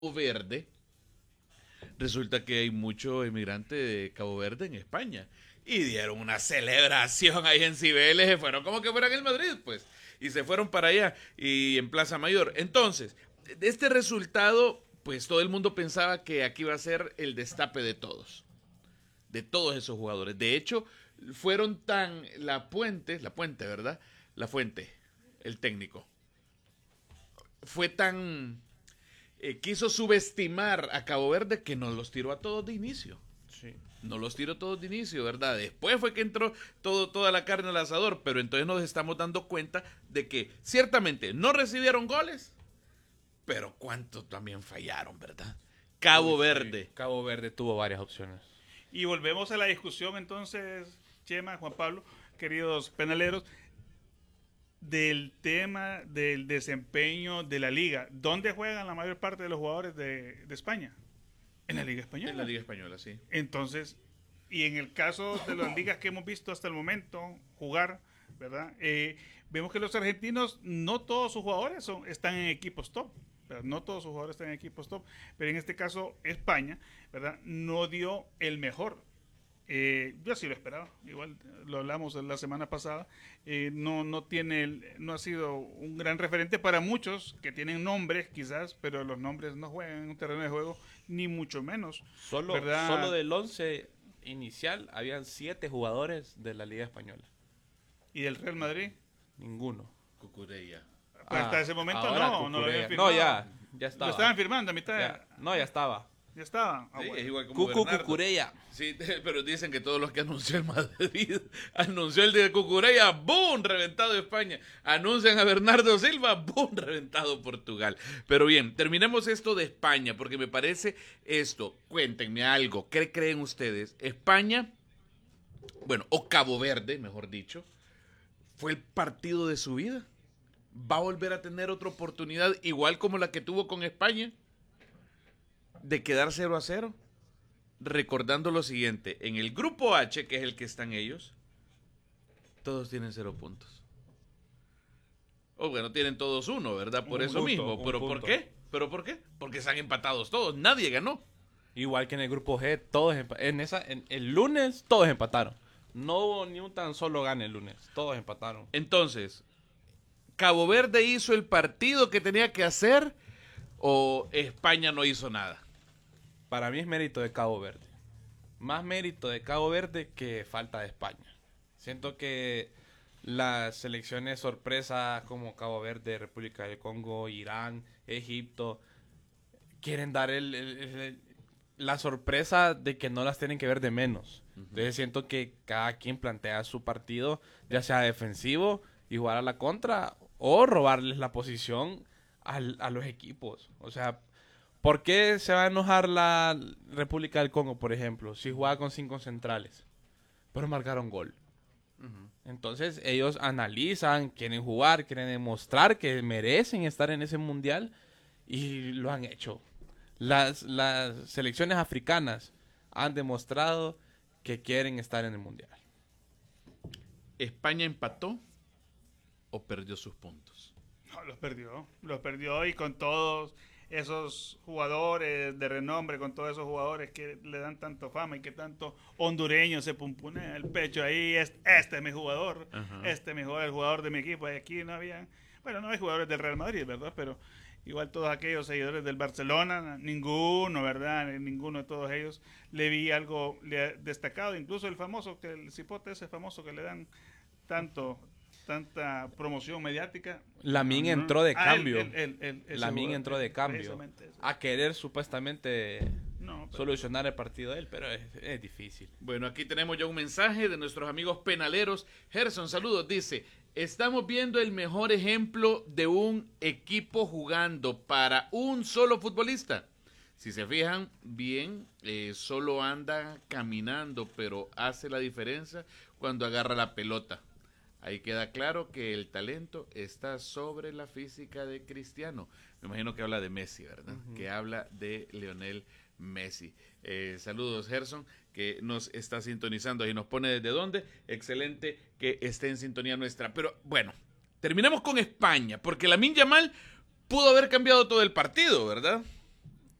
Verde, resulta que hay mucho emigrante de Cabo Verde en España. Y dieron una celebración ahí en Cibeles, se fueron como que fueran el Madrid, pues. Y se fueron para allá y en Plaza Mayor. Entonces, de este resultado, pues todo el mundo pensaba que aquí iba a ser el destape de todos esos jugadores. De hecho, fueron tan la Puente, ¿verdad? La Fuente, el técnico. Fue tan quiso subestimar a Cabo Verde que nos los tiró a todos de inicio. Sí. Nos los tiró todos de inicio, ¿verdad? Después fue que entró toda la carne al asador, pero entonces nos estamos dando cuenta de que ciertamente no recibieron goles, pero cuántos también fallaron, ¿verdad? Cabo Verde. Sí. Cabo Verde tuvo varias opciones. Y volvemos a la discusión entonces, Chema, Juan Pablo, queridos penaleros, del tema del desempeño de la liga. ¿Dónde juegan la mayor parte de los jugadores de España? En la Liga Española. En la Liga Española, sí. Entonces, y en el caso de las ligas que hemos visto hasta el momento jugar, ¿verdad? Vemos que los argentinos, no todos sus jugadores están en equipos top. ¿Verdad? No todos sus jugadores están en equipos top, pero en este caso España, ¿verdad? No dio el mejor. Yo sí lo esperaba, igual lo hablamos la semana pasada. No ha sido un gran referente para muchos que tienen nombres quizás, pero los nombres no juegan en un terreno de juego, ni mucho menos. Solo del 11 inicial habían 7 jugadores de la Liga Española. ¿Y del Real Madrid? Ninguno. Cucurella. Hasta ese momento no lo habían Cucurella. firmado. No, ya estaba. Lo estaban firmando a mitad. Ya estaba. Ya estaba. Sí, Bueno. es igual como Bernardo. Cucurella. Sí, pero dicen que todos los que anunció el Madrid, anunció el de Cucurella, ¡boom! Reventado España. Anuncian a Bernardo Silva, ¡boom! Reventado Portugal. Pero bien, terminemos esto de España, porque me parece esto. Cuéntenme algo. ¿Qué creen ustedes? España, bueno, o Cabo Verde, mejor dicho, fue el partido de su vida. ¿Va a volver a tener otra oportunidad igual como la que tuvo con España? De quedar 0-0. Recordando lo siguiente, en el grupo H, que es el que están ellos, todos tienen 0 puntos. O bueno, tienen todos 1, ¿verdad? Por eso mismo. ¿Pero por qué? Porque están empatados todos, nadie ganó. Igual que en el grupo G, todos el lunes todos empataron. No hubo ni un tan solo gane el lunes, todos empataron. Entonces, ¿Cabo Verde hizo el partido que tenía que hacer o España no hizo nada? Para mí es mérito de Cabo Verde. Más mérito de Cabo Verde que falta de España. Siento que las selecciones sorpresas como Cabo Verde, República del Congo, Irán, Egipto, quieren dar la sorpresa de que no las tienen que ver de menos. Entonces siento que cada quien plantea su partido, ya sea defensivo y jugar a la contra, o robarles la posición a los equipos. O sea, ¿por qué se va a enojar la República del Congo, por ejemplo, si juega con 5 centrales? Pero marcaron gol. Entonces ellos analizan, quieren jugar, quieren demostrar que merecen estar en ese mundial y lo han hecho. Las selecciones africanas han demostrado que quieren estar en el mundial. ¿España empató o perdió sus puntos? No, los perdió y con todos esos jugadores de renombre, con todos esos jugadores que le dan tanto fama y que tanto hondureños se pumpunean el pecho ahí, este es mi jugador, este es mi jugador, el jugador de mi equipo, y aquí no había, bueno, no hay jugadores del Real Madrid, ¿verdad? Pero igual todos aquellos seguidores del Barcelona, ninguno, ¿verdad? Ninguno de todos ellos le vi algo destacado, incluso el famoso, el cipote ese famoso que le dan tanta promoción mediática. Lamine entró de cambio. Lamine entró de cambio a querer supuestamente solucionar el partido de él, pero es difícil. Bueno, aquí tenemos ya un mensaje de nuestros amigos penaleros. Gerson, saludos, dice: estamos viendo el mejor ejemplo de un equipo jugando para un solo futbolista. Si se fijan bien, solo anda caminando, pero hace la diferencia cuando agarra la pelota. Ahí queda claro que el talento está sobre la física de Cristiano. Me imagino que habla de Messi, ¿verdad? Que habla de Lionel Messi. Saludos, Gerson, que nos está sintonizando y nos pone desde dónde. Excelente que esté en sintonía nuestra. Pero bueno, terminemos con España, porque Lamine Yamal pudo haber cambiado todo el partido, ¿verdad?